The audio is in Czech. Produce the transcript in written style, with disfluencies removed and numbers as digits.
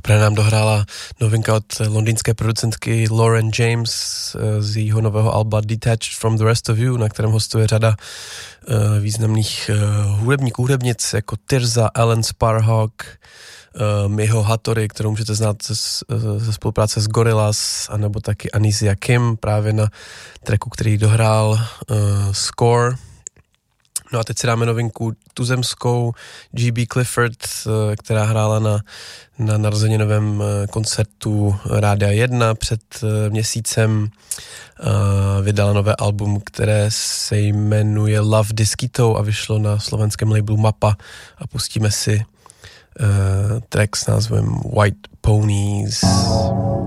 Právě nám dohrála novinka od londýnské producentky Lauren James z jejího nového alba Detached from the Rest of You, na kterém hostuje řada významných hudebnic jako Tirza, Alan Sparhawk, Miho Hattori, kterou můžete znát ze spolupráce s Gorillaz, anebo taky Anisia Kim právě na tracku, který dohrál Score. No a teď si dáme novinku tuzemskou G.B. Clifford, která hrála na narozeninovém koncertu Rádia 1 před měsícem. Vydala nové album, které se jmenuje Love Disquito a vyšlo na slovenském labelu Mapa a pustíme si track s názvem White Ponies.